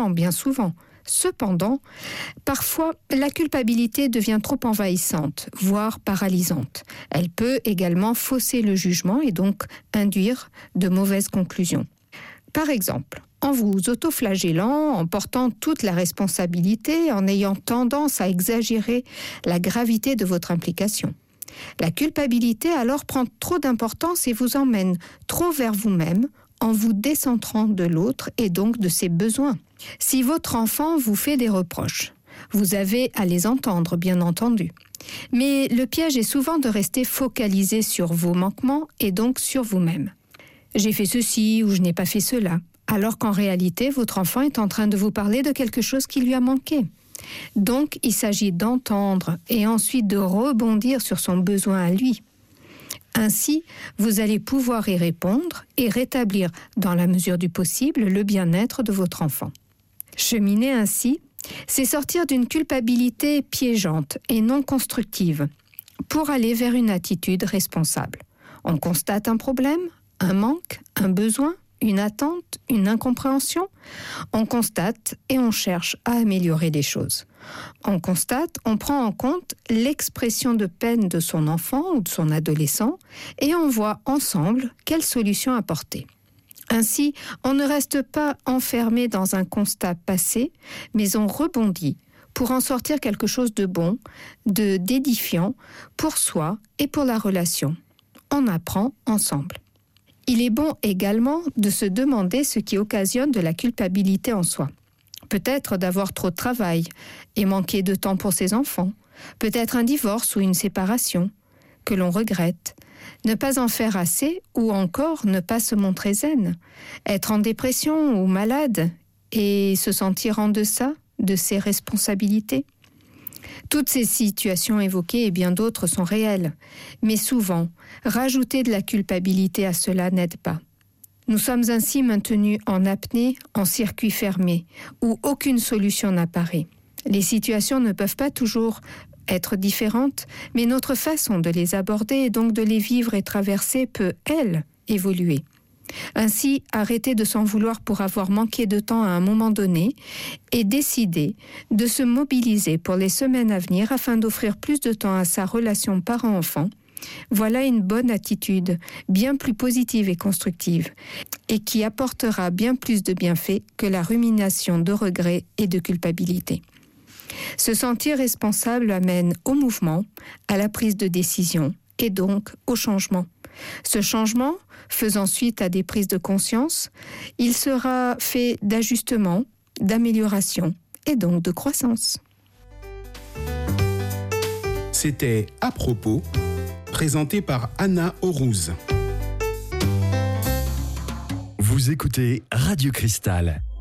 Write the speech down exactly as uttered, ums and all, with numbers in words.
souvent, bien souvent. Cependant, parfois, la culpabilité devient trop envahissante, voire paralysante. Elle peut également fausser le jugement et donc induire de mauvaises conclusions. Par exemple, en vous autoflagellant, en portant toute la responsabilité, en ayant tendance à exagérer la gravité de votre implication. La culpabilité alors prend trop d'importance et vous emmène trop vers vous-même en vous décentrant de l'autre et donc de ses besoins. Si votre enfant vous fait des reproches, vous avez à les entendre, bien entendu. Mais le piège est souvent de rester focalisé sur vos manquements et donc sur vous-même. J'ai fait ceci ou je n'ai pas fait cela, alors qu'en réalité, votre enfant est en train de vous parler de quelque chose qui lui a manqué. Donc, il s'agit d'entendre et ensuite de rebondir sur son besoin à lui. Ainsi, vous allez pouvoir y répondre et rétablir, dans la mesure du possible, le bien-être de votre enfant. Cheminer ainsi, c'est sortir d'une culpabilité piégeante et non constructive pour aller vers une attitude responsable. On constate un problème, un manque, un besoin, une attente, une incompréhension. On constate et on cherche à améliorer les choses. On constate, on prend en compte l'expression de peine de son enfant ou de son adolescent et on voit ensemble quelle solution apporter. Ainsi, on ne reste pas enfermé dans un constat passé, mais on rebondit pour en sortir quelque chose de bon, de d'édifiant pour soi et pour la relation. On apprend ensemble. Il est bon également de se demander ce qui occasionne de la culpabilité en soi. Peut-être d'avoir trop de travail et manquer de temps pour ses enfants. Peut-être un divorce ou une séparation que l'on regrette. Ne pas en faire assez ou encore ne pas se montrer zen. Être en dépression ou malade et se sentir en deçà de ses responsabilités. Toutes ces situations évoquées et bien d'autres sont réelles, mais souvent, rajouter de la culpabilité à cela n'aide pas. Nous sommes ainsi maintenus en apnée, en circuit fermé, où aucune solution n'apparaît. Les situations ne peuvent pas toujours être différentes, mais notre façon de les aborder et donc de les vivre et traverser peut, elle, évoluer. Ainsi, arrêter de s'en vouloir pour avoir manqué de temps à un moment donné et décider de se mobiliser pour les semaines à venir afin d'offrir plus de temps à sa relation parent-enfant. Voilà une bonne attitude, bien plus positive et constructive, et qui apportera bien plus de bienfaits que la rumination de regrets et de culpabilité. Se sentir responsable amène au mouvement, à la prise de décision et donc au changement. Ce changement, faisant suite à des prises de conscience, il sera fait d'ajustement, d'amélioration et donc de croissance. C'était À propos, présenté par Anna Aurouz. Vous écoutez Radio Cristal.